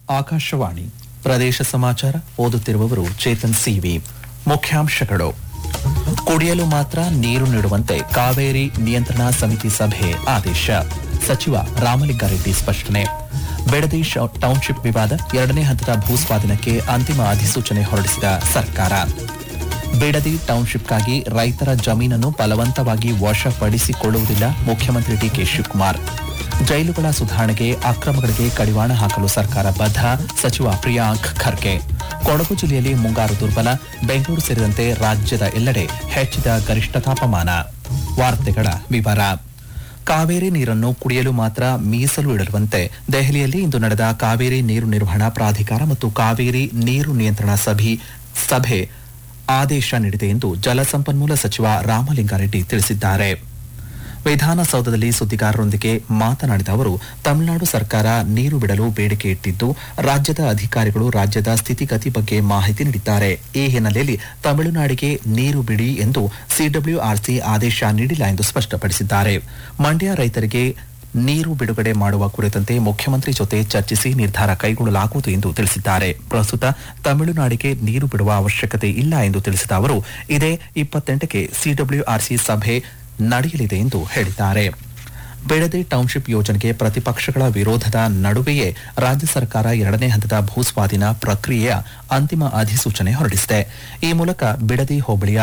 ಆಕಾಶವಾಣಿ ಪ್ರದೇಶ ಸಮಾಚಾರ ಓದುತ್ತಿರುವವರು ಚೇತನ್ ಸಿವಿ. ಮುಖ್ಯಾಂಶಗಳು: ಕುಡಿಯಲು ಮಾತ್ರ ನೀರು ನೀಡುವಂತೆ ಕಾವೇರಿ ನಿಯಂತ್ರಣಾ ಸಮಿತಿ ಸಭೆ ಆದೇಶ. ಸಚಿವ ರಾಮಲಿಂಗಾರೆಡ್ಡಿ ಸ್ಪಷ್ಟನೆ. ಬೆಡದಿ ಟೌನ್ಶಿಪ್ ವಿವಾದ 2ನೇ ಹಂತದ ಭೂಸ್ವಾಧೀನಕ್ಕೆ ಅಂತಿಮ ಅಧಿಸೂಚನೆ ಹೊರಡಿಸಿದ ಸರ್ಕಾರ. ಬಿಡದಿ ಟೌನ್ಶಿಪ್ಗಾಗಿ ರೈತರ ಜಮೀನನ್ನು ಬಲವಂತವಾಗಿ ವಶಪಡಿಸಿಕೊಳ್ಳುವುದಿಲ್ಲ ಮುಖ್ಯಮಂತ್ರಿ ಡಿಕೆ ಶಿವಕುಮಾರ್. ಜೈಲುಗಳ ಸುಧಾರಣೆಗೆ ಅಕ್ರಮಗಳಿಗೆ ಕಡಿವಾಣ ಹಾಕಲು ಸರ್ಕಾರ ಬದ್ಧ ಸಚಿವ ಪ್ರಿಯಾಂಕ್ ಖರ್ಗೆ. ಕೊಡಗು ಜಿಲ್ಲೆಯಲ್ಲಿ ಮುಂಗಾರು ದುರ್ಬಲ, ಬೆಂಗಳೂರು ಸೇರಿದಂತೆ ರಾಜ್ಯದ ಎಲ್ಲೆಡೆ ಹೆಚ್ಚಿದ ಗರಿಷ್ಠ ತಾಪಮಾನ. ವಾರ್ತೆಗಳ ವಿವರ. ಕಾವೇರಿ ನೀರನ್ನು ಕುಡಿಯಲು ಮಾತ್ರ ಮೀಸಲು ಇಡುವಂತೆ ದೆಹಲಿಯಲ್ಲಿ ಇಂದು ನಡೆದ ಕಾವೇರಿ ನೀರು ನಿರ್ವಹಣಾ ಪ್ರಾಧಿಕಾರ ಮತ್ತು ಕಾವೇರಿ ನೀರು ನಿಯಂತ್ರಣ ಸಭೆ ಆದೇಶ ನೀಡಿದೆ ಎಂದು ಜಲಸಂಪನ್ಮೂಲ ಸಚಿವ ರಾಮಲಿಂಗಾರೆಡ್ಡಿ ತಿಳಿಸಿದ್ದಾರೆ. ವಿಧಾನಸೌಧದಲ್ಲಿ ಸುದ್ದಿಗಾರರೊಂದಿಗೆ ಮಾತನಾಡಿದ ಅವರು, ತಮಿಳುನಾಡು ಸರ್ಕಾರ ನೀರು ಬಿಡಲು ಬೇಡಿಕೆ ಇಟ್ಟಿದ್ದು, ರಾಜ್ಯದ ಅಧಿಕಾರಿಗಳು ರಾಜ್ಯದ ಸ್ಥಿತಿಗತಿ ಬಗ್ಗೆ ಮಾಹಿತಿ ನೀಡಿದ್ದಾರೆ. ಈ ಹಿನ್ನೆಲೆಯಲ್ಲಿ ತಮಿಳುನಾಡಿಗೆ ನೀರು ಬಿಡಿ ಎಂದು ಸಿಡಬ್ಲ್ಯೂಆರ್ಸಿ ಆದೇಶ ನೀಡಿಲ್ಲ ಎಂದು ಸ್ಪಷ್ಟಪಡಿಸಿದ್ದಾರೆ. ಮಂಡ್ಯ ರೈತರಿಗೆ ನೀರು ಬಿಡುಗಡೆ ಮಾಡುವ ಕುರಿತಂತೆ ಮುಖ್ಯಮಂತ್ರಿ ಜೊತೆ ಚರ್ಚಿಸಿ ನಿರ್ಧಾರ ಕೈಗೊಳ್ಳಲಾಗುವುದು ಎಂದು ತಿಳಿಸಿದ್ದಾರೆ. ಪ್ರಸ್ತುತ ತಮಿಳುನಾಡಿಗೆ ನೀರು ಬಿಡುವ ಅವಶ್ಯಕತೆ ಇಲ್ಲ ಎಂದು ತಿಳಿಸಿದ ಅವರು, ಇದೇ 28ಕ್ಕೆ ಸಿಡಬ್ಲ್ಯೂಆರ್ಸಿ ಸಭೆ ನಡೆಯಲಿದೆ ಎಂದು ಹೇಳಿದ್ದಾರೆ. ಬೆಳದಿ ಟೌನ್ಶಿಪ್ ಯೋಜನೆಗೆ ಪ್ರತಿಪಕ್ಷಗಳ ವಿರೋಧದ ನಡುವೆಯೇ ರಾಜ್ಯ ಸರ್ಕಾರ 2ನೇ ಹಂತದ ಭೂಸ್ವಾಧೀನ ಪ್ರಕ್ರಿಯೆಯ ಅಂತಿಮ ಅಧಿಸೂಚನೆ ಹೊರಡಿಸಿದೆ. ಈ ಮೂಲಕ ಬಿಡದಿ ಹೋಬಳಿಯ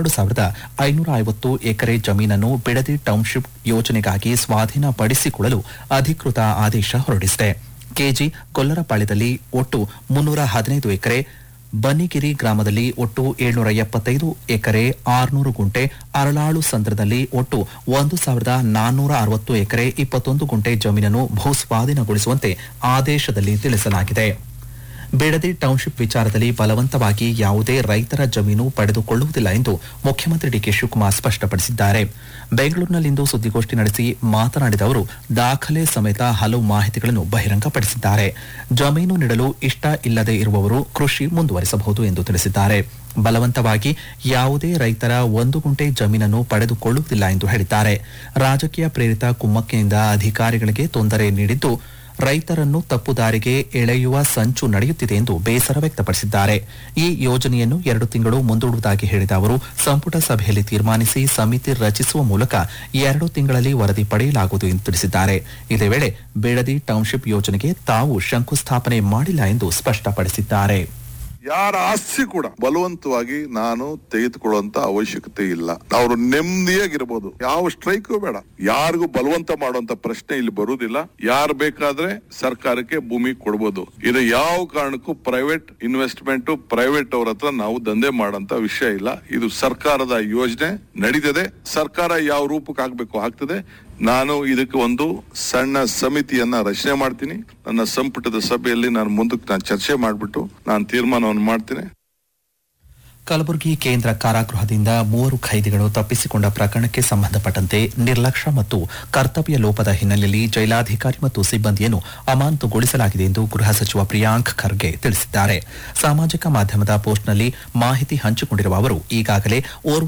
2550 ಎಕರೆ ಜಮೀನನ್ನು ಬಿಡದಿ ಟೌನ್ಶಿಪ್ ಯೋಜನೆಗಾಗಿ ಸ್ವಾಧೀನಪಡಿಸಿಕೊಳ್ಳಲು ಅಧಿಕೃತ ಆದೇಶ ಹೊರಡಿಸಿದೆ. ಕೆಜಿ ಗೊಲ್ಲರಪಾಳ್ಯದಲ್ಲಿ ಒಟ್ಟು 315 ಎಕರೆ, ಬನ್ನಿಗಿರಿ ಗ್ರಾಮದಲ್ಲಿ ಒಟ್ಟು 775 ಎಕರೆ 600 ಗುಂಟೆ, ಅರಳಾಳು ಸಂದ್ರದಲ್ಲಿ ಒಟ್ಟು 1460 ಎಕರೆ 21 ಗುಂಟೆ ಜಮೀನನ್ನು ಭೂಸ್ವಾಧೀನಗೊಳಿಸುವಂತೆ ಆದೇಶದಲ್ಲಿ ತಿಳಿಸಲಾಗಿದೆ. ಬಿಡದಿ ಟೌನ್ಶಿಪ್ ವಿಚಾರದಲ್ಲಿ ಬಲವಂತವಾಗಿ ಯಾವುದೇ ರೈತರ ಜಮೀನು ಪಡೆದುಕೊಳ್ಳುವುದಿಲ್ಲ ಎಂದು ಮುಖ್ಯಮಂತ್ರಿ ಡಿಕೆ ಶಿವಕುಮಾರ್ ಸ್ಪಷ್ಟಪಡಿಸಿದ್ದಾರೆ. ಬೆಂಗಳೂರಿನಲ್ಲಿಂದು ಸುದ್ದಿಗೋಷ್ಠಿ ನಡೆಸಿ ಮಾತನಾಡಿದ ಅವರು, ದಾಖಲೆ ಸಮೇತ ಹಲವು ಮಾಹಿತಿಗಳನ್ನು ಬಹಿರಂಗಪಡಿಸಿದ್ದಾರೆ. ಜಮೀನು ನೀಡಲು ಇಷ್ಟ ಇಲ್ಲದೆ ಇರುವವರು ಕೃಷಿ ಮುಂದುವರಿಸಬಹುದು ಎಂದು ತಿಳಿಸಿದ್ದಾರೆ. ಬಲವಂತವಾಗಿ ಯಾವುದೇ ರೈತರ 1 ಗುಂಟೆ ಜಮೀನನ್ನು ಪಡೆದುಕೊಳ್ಳುವುದಿಲ್ಲ ಎಂದು ಹೇಳಿದ್ದಾರೆ. ರಾಜಕೀಯ ಪ್ರೇರಿತ ಕುಮ್ಮಕ್ಕಿನಿಂದ ಅಧಿಕಾರಿಗಳಿಗೆ ತೊಂದರೆ ನೀಡಿದ್ದು, ರೈತರನ್ನು ತಪ್ಪುದಾರಿಗೆ ಎಳೆಯುವ ಸಂಚು ನಡೆಯುತ್ತಿದೆ ಎಂದು ಬೇಸರ ವ್ಯಕ್ತಪಡಿಸಿದ್ದಾರೆ. ಈ ಯೋಜನೆಯನ್ನು 2 ತಿಂಗಳು ಮುಂದೂಡುವುದಾಗಿ ಹೇಳಿದ ಅವರು, ಸಂಪುಟ ಸಭೆಯಲ್ಲಿ ತೀರ್ಮಾನಿಸಿ ಸಮಿತಿ ರಚಿಸುವ ಮೂಲಕ 2 ತಿಂಗಳಲ್ಲಿ ವರದಿ ಪಡೆಯಲಾಗುವುದು ಎಂದು ತಿಳಿಸಿದ್ದಾರೆ. ಇದೇ ವೇಳೆ ಬೇಡದಿ ಟೌನ್ಶಿಪ್ ಯೋಜನೆಗೆ ತಾವು ಶಂಕುಸ್ಥಾಪನೆ ಮಾಡಿಲ್ಲ ಎಂದು ಸ್ಪಷ್ಟಪಡಿಸಿದ್ದಾರೆ. ಯಾರ ಆಸ್ತಿ ಕೂಡ ಬಲವಂತವಾಗಿ ನಾನು ತೆಗೆದುಕೊಳ್ಳುವಂತ ಅವಶ್ಯಕತೆ ಇಲ್ಲ. ಅವರು ನೆಮ್ಮದಿಯಾಗಿರ್ಬೋದು, ಯಾವ ಸ್ಟ್ರೈಕ್ ಬೇಡ, ಯಾರಿಗೂ ಬಲವಂತ ಮಾಡುವಂತ ಪ್ರಶ್ನೆ ಇಲ್ಲಿ ಬರುವುದಿಲ್ಲ. ಯಾರು ಬೇಕಾದ್ರೆ ಸರ್ಕಾರಕ್ಕೆ ಭೂಮಿ ಕೊಡಬಹುದು. ಇದು ಯಾವ ಕಾರಣಕ್ಕೂ ಪ್ರೈವೇಟ್ ಇನ್ವೆಸ್ಟ್ಮೆಂಟ್, ಪ್ರೈವೇಟ್ ಅವ್ರ ಹತ್ರ ನಾವು ದಂಧೆ ಮಾಡಂತ ವಿಷಯ ಇಲ್ಲ. ಇದು ಸರ್ಕಾರದ ಯೋಜನೆ ನಡೀತದೆ. ಸರ್ಕಾರ ಯಾವ ರೂಪಕ್ಕೆ ಆಗ್ಬೇಕು ಆಗ್ತದೆ. ನಾನು ಇದಕ್ಕೆ ಒಂದು ಸಣ್ಣ ಸಮಿತಿಯನ್ನ ರಚನೆ ಮಾಡ್ತೀನಿ. ನನ್ನ ಸಂಪುಟದ ಸಭೆಯಲ್ಲಿ ಮುಂದಕ್ಕೆ ಚರ್ಚೆ ಮಾಡಿಬಿಟ್ಟು ನಾನು ತೀರ್ಮಾನವನ್ನು ಮಾಡ್ತೀನಿ. ಕಲಬುರಗಿ ಕೇಂದ್ರ ಕಾರಾಗೃಹದಿಂದ 3 ಖೈದಿಗಳು ತಪ್ಪಿಸಿಕೊಂಡ ಪ್ರಕರಣಕ್ಕೆ ಸಂಬಂಧಪಟ್ಟಂತೆ ನಿರ್ಲಕ್ಷ್ಯ ಮತ್ತು ಕರ್ತವ್ಯ ಲೋಪದ ಹಿನ್ನೆಲೆಯಲ್ಲಿ ಜೈಲಾಧಿಕಾರಿ ಮತ್ತು ಸಿಬ್ಬಂದಿಯನ್ನು ಅಮಾನತುಗೊಳಿಸಲಾಗಿದೆ ಎಂದು ಗೃಹ ಸಚಿವ ಪ್ರಿಯಾಂಕ್ ಖರ್ಗೆ ತಿಳಿಸಿದ್ದಾರೆ. ಸಾಮಾಜಿಕ ಮಾಧ್ಯಮದ ಪೋಸ್ಟ್ನಲ್ಲಿ ಮಾಹಿತಿ ಹಂಚಿಕೊಂಡಿರುವ ಅವರು, ಈಗಾಗಲೇ ಓರ್ವ